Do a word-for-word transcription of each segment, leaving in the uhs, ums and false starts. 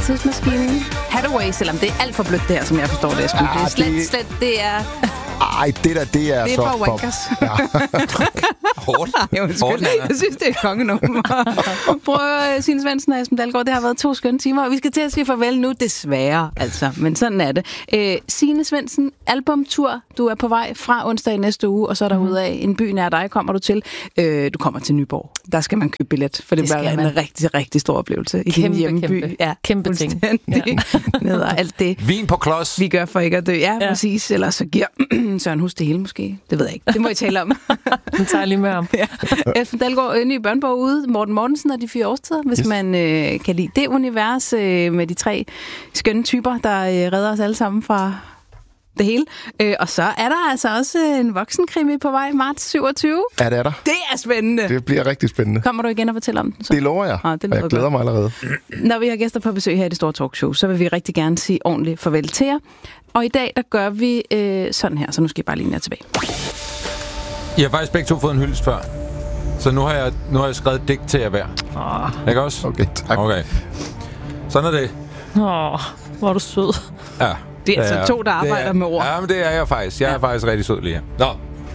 tidsmaskinen. Hathaway, selvom det er alt for blødt det her, som jeg forstår det. Ja, det er slet, det... slet, det er... Ej, det der, det er, det er så for wankers. Ja. Hårdt. Jo, Hårdt, jeg synes, det er kongenummer. Prøv at Signe Svendsen og Esben Dalgaard. Det har været to skønne timer, og vi skal til at sige farvel nu, desværre. Altså, men sådan er det. Øh, Signe Svendsen, albumtur. Du er på vej fra onsdag i næste uge, og så er der mm. ud af en by nær dig, kommer du til. Øh, du kommer til Nyborg. Der skal man købe billet, for det, det bliver en man. rigtig, rigtig stor oplevelse i kæmpe, din hjemby. Kæmpe, ja, kæmpe ting. Ja. Ned og alt det. Vin på klods. Vi gør for ikke at dø. Ja, ja. Præcis. Ellers så giver Søren Hus det hele måske. Det ved jeg ikke. Det må I tale om. Den tager lige med om. Ja. Esben Dalgaard, en ny børnebog ude. Morten Mortensen og de fire årstider, hvis yes. man øh, kan lide det univers øh, med de tre skønne typer, der øh, redder os alle sammen fra det hele. Øh, og så er der altså også en voksenkrimi på vej, marts syvogtyvende. Ja, det er der. Det er spændende. Det bliver rigtig spændende. Kommer du igen og fortæller om den så? Det lover jeg, ah, det og jeg glæder godt. mig allerede. Når vi har gæster på besøg her i det store talkshow, så vil vi rigtig gerne sige ordentligt farvel til jer. Og i dag, der gør vi øh, sådan her, så nu skal I bare lige ned tilbage. Jeg har faktisk begge to fået en hyldest før. Så nu har jeg, nu har jeg skrevet digt til jer hver. Oh. Ikke også? Okay, tak. Okay. Sådan er det. Åh, oh, hvor er du sød. Ja. Det er altså to, der arbejder er, med ord. Ja, men det er jeg faktisk. Jeg ja. er faktisk rigtig sød lige her. Nå.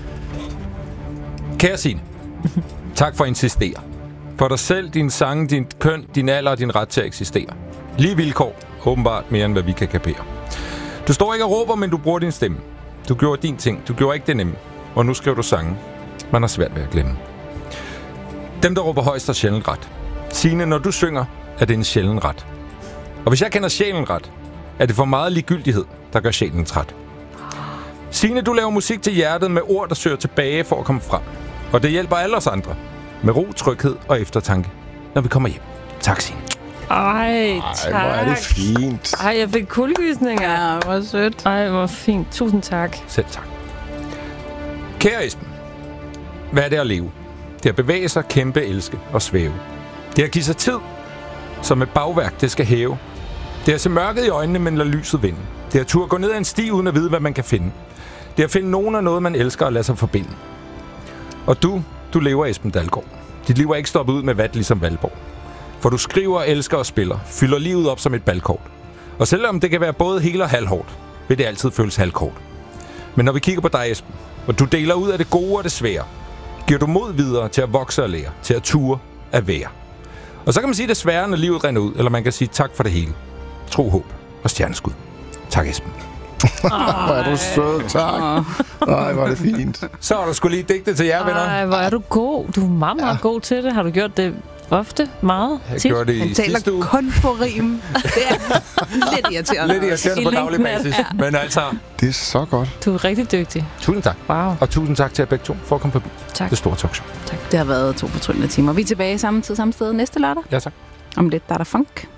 Kære Signe, tak for at insistere. For dig selv, din sang, din køn, din alder og din ret til at eksistere. Lige vilkår. Åbenbart mere end hvad vi kan kapere. Du står ikke og råber, men du bruger din stemme. Du gjorde din ting. Du gjorde ikke det nemme. Og nu skriver du sange. Man har svært ved at glemme. Dem, der råber højst, har sjældent ret. Signe, når du synger, er det en sjælden ret. Og hvis jeg kender sjælen ret, er det for meget ligegyldighed, der gør sjælen træt. Signe, du laver musik til hjertet med ord, der søger tilbage for at komme frem. Og det hjælper alle os andre. Med ro, tryghed og eftertanke, når vi kommer hjem. Tak, Signe. Ej, tak. Ej, hvor er det fint. Ej, jeg fik kuldegysninger. Ja, hvor sødt. Ej, hvor fint. Tusind tak. Selv tak. Kære Esben, hvad er det at leve? Det er at bevæge sig, kæmpe, elske og svæve. Det er at give sig tid, som et bagværk, det skal hæve. Det er at se mørket i øjnene, men lade lyset vinde. Det er at turde gå ned ad en sti, uden at vide, hvad man kan finde. Det er at finde nogen af noget, man elsker og lade sig forbinde. Og du, du lever, Esben Dalgaard. Dit liv er ikke stoppet ud med vat, ligesom Valborg. For du skriver, elsker og spiller, fylder livet op som et balkort. Og selvom det kan være både helt og halvhårdt, vil det altid føles halvkort. Men når vi kigger på dig, Esben, og du deler ud af det gode og det svære, giver du mod videre til at vokse og lære, til at ture at være. Og så kan man sige det svære, når livet render ud, eller man kan sige tak for det hele. Tro, håb og stjerneskud. Tak, Esben. Hvor er du sød, tak. Ej, hvor er det fint. Så er der sgu lige digte til jer, venner. Ej, hvor er du god. Du er meget, meget ja. god til det. Har du gjort det ofte? Meget? Jeg tit? gjorde det i sidste uge. Han taler kun på rim. Det er lidt irriterende. Lidt irriterende på daglig basis. Ja. Men altså... Det er så godt. Du er rigtig dygtig. Tusind tak. Wow. Og tusind tak til jer begge to for at komme forbi. Tak. Det store talkshow. Tak. Det har været to fortryllende timer. Vi er tilbage samme tid, samme sted næste lørdag. Ja, tak. Om lidt, der er der funk.